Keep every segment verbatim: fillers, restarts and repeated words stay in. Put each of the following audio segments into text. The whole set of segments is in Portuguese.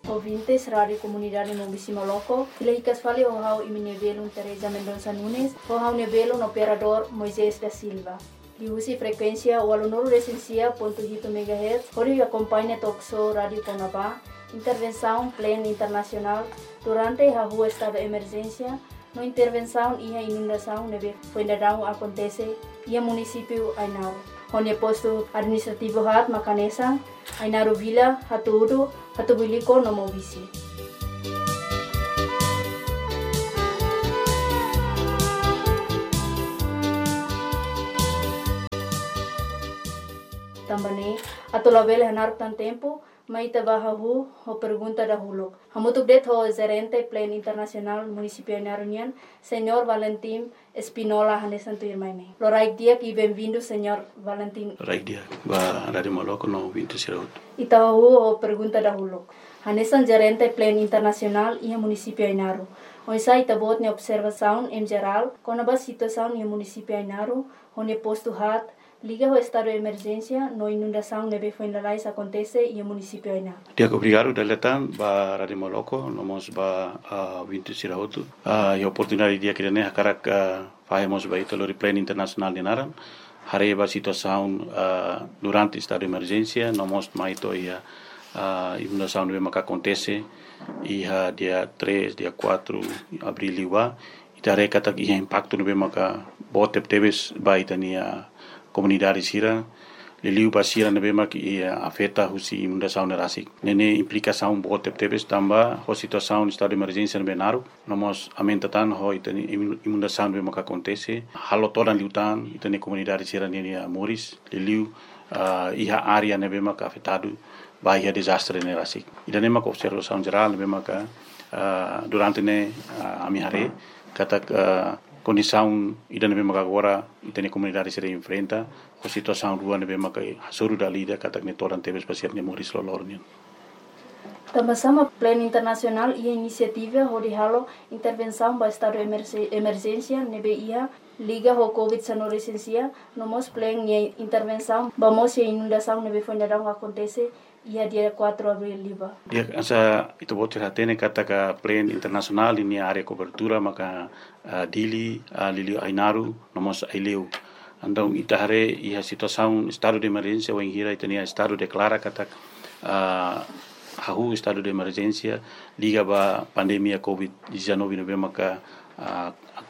ouvintes, Rádio Comunidade Mobisi Moloco. Filhicas fale o hau iminevelo Teresa Mendonça Nunes, o hau nevelo no operador Moisés da Silva. Diusi frequência o aluno recensia ponto oito megahertz, onde acompanha Toxo Rádio Conabá, intervenção plena internacional durante a rua estado de emergência, no intervenção e a inundação neve fuendadão acontece e a município Ainau. Onde posto administrativo hat Macanesa, Ainaro Vila, Hatuudu, Hatubiliko no Mobisi. Também, ato labele hanar tan tempo, maita bahahu ho pergunta dahulu. Hamutuk det ho gerente Plan Internacional Municipio Ainarunian, Senhor Valentim Espinola Hanesan Tuirmaime. Lo raik dia e bem-vindo, Senhor Valentim. Raik dia, ba Rádio Moloco no vinte Siraut. Itahu ho pergunta dahulu. Hanesan gerente Plan Internacional e Municipio Ainaru. Oisa itabot ne observação em geral, com a situação no Municipio Ainaru, onde posto hat liga o estado de emergência, no inundação neve fuendalais acontece e o município ainda. Dia obrigado deletan ba Rádio Moloco, nomos ba vinte Siraut. A oportunidade dia que ne hakarak fazemos ba italo Plan Internacional de Naran. Hare ba situação durante estado de emergência, nomos maito ia inundação neve maka acontece e dia três, dia quatro abril liwa. Itare kata ia impacto neve maka botep teves ba itania comunidade sira leliu basira nebe mak ia afeta husi inundação nerasik nene implicação bote tebes tamba ho situação estado de emergência nebe naru nomos amentatan ho itani inundação nebe mak acontece halo todan liutan itani comunidade sira nene moris leliu uh, iha área nebe mak afetado ba ia desastre nerasik idane mak observação geral nebe mak uh, durante ne uh, ami hare katak uh, condição ida nebe maka agora itene comunidade se enfrenta a situação rua nebe maka hasuru da lida katak ne toran tebes pasir ne moris lolornian. Também Plano Internacional e iniciativa onde halo intervenção para estado de emergência nebe ia liga ho covid dezenove licencia nomos plan e intervenção vamos e inundação nebe fuendadão acontece ia dia quatro de abril liba. Dia asa itu bote hatene kataka Plan Internacional ini area cobertura maka uh, dili uh, lili Ainaru nomos aileu. Andong itahare ia situação estado de emergência ou hira itania estado declara katak uh, hahu estado de emergência liga ba pandemia covid dezenove nebe maka uh,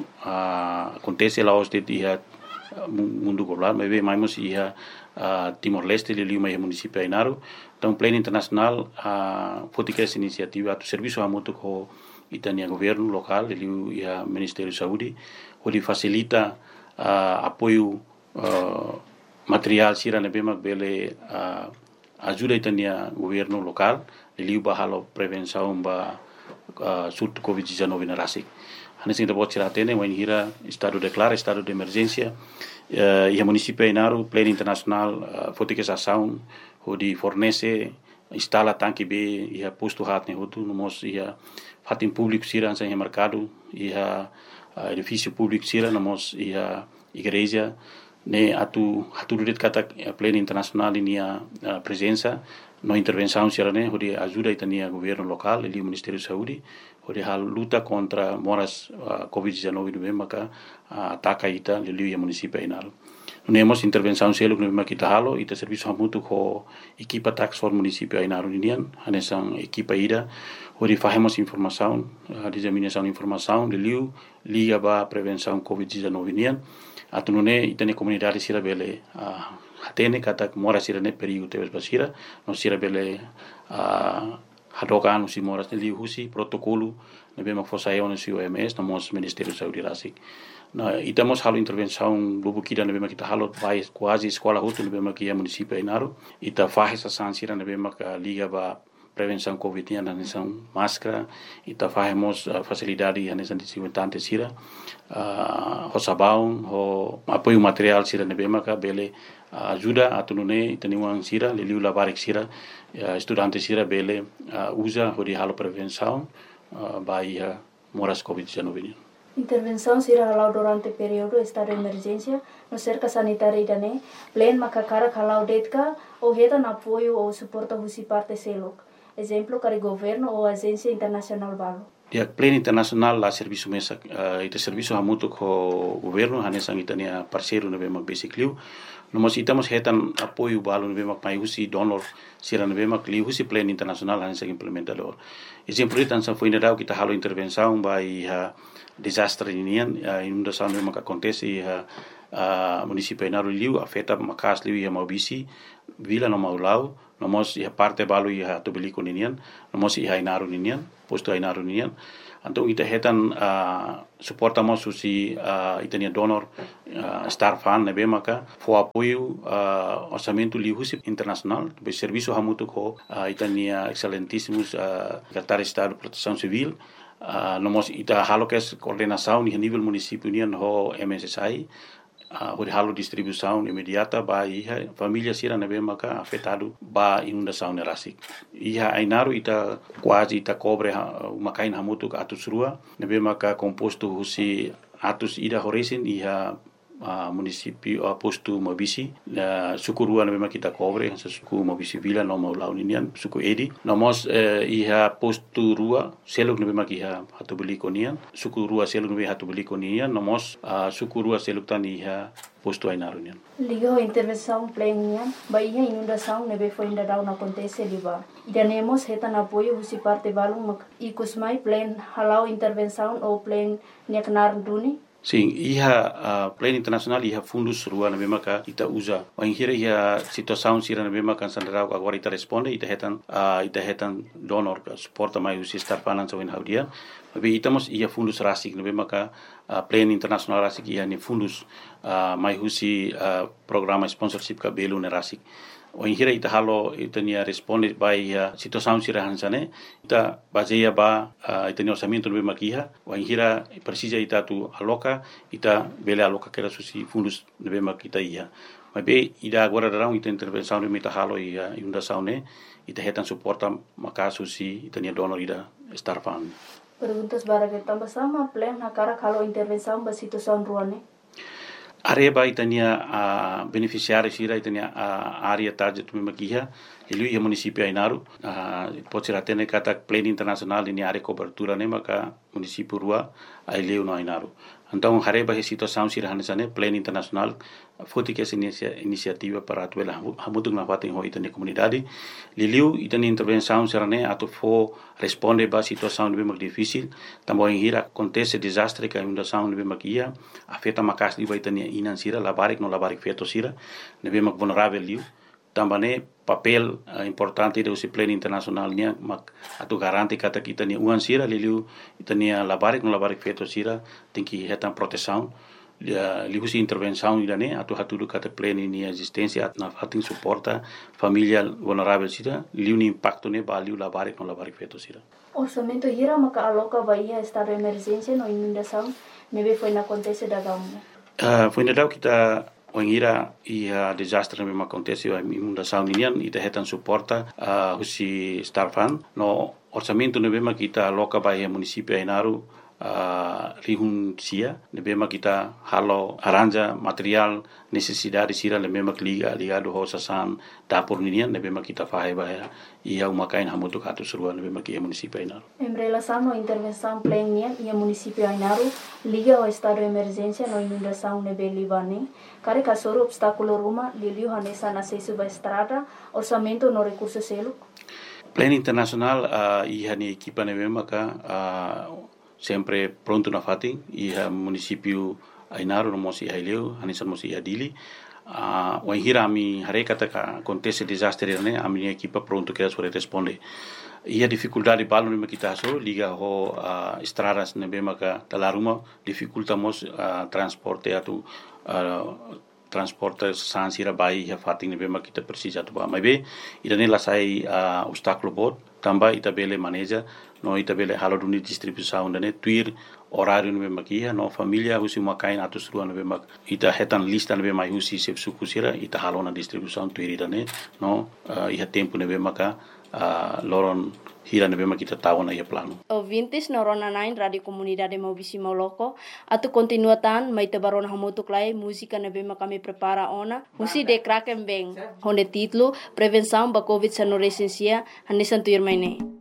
uh, acontece lá os de dia mundo global, mas bem mais ia uh, Timor-Leste, ali o município Ainaru. Então, Plano Internacional, uh, foi que essa iniciativa, o serviço amuto com o governo local, ali o Ministério da Saúde, onde facilita uh, apoio uh, material, sira na bema bele uh, ajuda itania governo local, ali o bahalo prevenção ba uh, surto covid dezenove na rasik. Hanesin da bot siratene wen hira estado declara estado de emergência uh, e a município Ainaru Plano Internacional uh, fotique essa ação onde fornece instala tanque B e a posto hat ne hotu nomos e a fatin público sira sem mercado e a uh, edifício público sira nomos e a igreja ne atu atu det kata Plano Internacional ini a uh, presença no intervenção sira ne onde ajuda itania governo local e o Ministério da Saúde onde hal luta contra moras uh, covid dezenove no maka uh, ataca ita lili o município Ainaru. Nemos intervenção selo no maka kita halo ita serviço hamutu ko equipa tax for município Ainaru ninian hanesan equipa ida onde fazemos informação uh, disseminação de informação lili liga ba prevenção covid dezenove ninian atunune itane comunidade sira bele uh, hatene kata mora sira ne perigo tebes basira no sira bele uh, hadokan si moras nili husi protokolo nebe mak fosayo no si O M S nomos Ministério da Saúde rasik na itamos halo intervenção lubu kida nebe mak kita halo vai quase escola hutu nebe mak ia município Ainaru ita faz essa sansira nebe mak liga ba prevenção covid na nação máscara ita fazemos uh, facilidade na nação desinfetante sira uh, ho sabão ho apoio material sira nebe mak bele uh, ajuda atunune itaniwang sira liliu labarik sira uh, estudante sira bele uh, usa ho di halo prevenção uh, by uh, moras covid dezenove. Intervenção será halau durante período estado de emergência no cerca sanitária idane, plen makakara halau detka ou reda na apoio ou suporta husi parte selok. exemplo kari governo ou agência internacional balo. Dia pleno internacional lá serviço mesa uh, ite serviço hamutu ko governo hanesang itania parceiro nebe mak basically no mos itamos hetan apoio balo nebe mak mai husi donor sira nebe mak li husi pleno internacional hanesang implementador exemplo itan sa foi nedau kita halo intervenção by uh, desastre inian uh, inundação nebe mak acontece uh, uh, município Ainaru liu afeta makas liu ia maubisi vila no maulau no mos ia parte balo ia tobeliko ninian no mos ia Ainaru ninian posto Ainaru ninian então ita hetan uh, suportamos usi uh, itania donor uh, star fan nebe maka fo apoio uh, orçamento li husi internacional be serviço hamutu ko uh, itania excelentíssimos uh, secretário de estado de proteção civil uh, no mos ita halo kes coordenação ni nível município nian ho M S S I Uh, hori halo distribuição imediata ba iha família sira nebe maka afetado ba inundação nerasik iha Ainaru ita quase ita cobre uh, makain hamutu atus rua nebe maka composto husi atus ida horesin iha uh, município uh, posto Mobisi uh, suku rua nebe maka kita cobre suku Mobisi vila no mau launinian suku edi nomos uh, iha posto rua seluk nebe maka iha hatu beli konian suku rua seluk nebe hatu beli konian nomos uh, suku rua seluk tan iha posto Ainaru nian. Liga a intervenção plenian, baía inundação nebe foi ainda dau na acontece liba. Idanemos hetan apoio husi parte balung mak ikusmai plen halau intervenção ou plen nyaknar duni. Sim, iha uh, pleno internacional iha fundus rua nebe maka ita usa. O inhira iha situação sira nebe maka sandrau agora ita responde ita hetan uh, ita hetan donor suporta mai husi star finance win haudia. Tapi itamos iha fundus rasik nebe maka uh, pleno internacional rasik iha ni fundus uh, mai husi uh, programa sponsorship ka belu ne rasik. O inhira ita halo ita nia responde by uh, situação sira hansane ita baseia ba uh, ita ni orçamento nebe makiha o inhira precisa ita tu aloca ita bele aloca kera susi fundus nebe makita ia mas be ida agora darão ita intervenção nebe ita halo ia inundação ne ita hetan suporta maka susi ita nia donor ida star fund. Perguntas bara que tamba sama plan na cara halo intervenção ba situação ruane. Areba itania a uh, beneficiário sira itania a uh, área target tumimakiha ilu ia município Ainaru uh, pode ser até kata pleno internacional ini área cobertura ne maka município rua aileu no Ainaru então areba he situação sira hanesane pleno internacional foti que essa iniciativa para atuela hamutung na fatin ho itania comunidade liliu itania intervenção sira ne atu fo responde ba situação bem difícil também hira acontece desastre que inundação bem makia afeta makas di itania inan sira labarik no labarik feto sira nebe mak vulnerável liu também papel uh, importante do pleno internacional nia mak atu garanti kata kita ni uan sira liu itania labarik no labarik feto sira tem que hetan proteção liu si intervenção idane atu hatudu kata pleno ni existência na fatin suporta família vulnerável sira liu ni impacto ne ba liu labarik no labarik feto sira. Orçamento hira maka aloca baía estado de emergência no inundação nebe foi na acontece da gauna. Uh, foi nedau kita oingira ia desastre nebe acontece a inundação ninian ita hetan suporta uh, husi star fund no orçamento nebe kita aloca baía município Ainaru uh, rihun sia nebe kita halo aranja material necessidade sira nebe liga ligado ho sasan dapur ninian nebe kita fahe baia ia umakain hamutu katu surua nebe kia município Ainaru. Em relação à intervenção plena ia município Ainaru liga ao estado de emergência no inundação nebe Libane kare kasoro obstáculo ruma liliu hanesa na seisu ba estrada orçamento no recurso selo. Pleno internacional uh, iha ni equipa nebe maka uh, sempre pronto na fatin iha município Ainaru no mosi haileu hanesa mosi adili uh, o hira mi harekata ka acontece desastre ne ami equipa pronto que sobre responde ia dificuldade balo nebe kita so liga ho uh, estradas nebe maka talaruma dificultamos uh, transporte atu uh, transporte sansira bai ya fating nebe kita precisa tu ba mai be idane la sai uh, obstáculo bot tamba ita bele maneja no ita bele halo duni distribuição dane tuir horário nebe makia no família husi makain atus rua nebe mak ita hetan lista nebe mai husi sep suku sira ita halo na distribuição tuir idane no uh, iha tempo nebe maka uh, loron hira na bema kita tahu na ia plano. Ouvintes na Rona nine Radio Comunidade Maubisi Mauloko, atu continuatan mai te barona hamutuk lai música na bema kami prepara ona, musi de kraken beng, honde titlo Prevenção ba Covid sa no resensia, hanisan tuyur mai ne.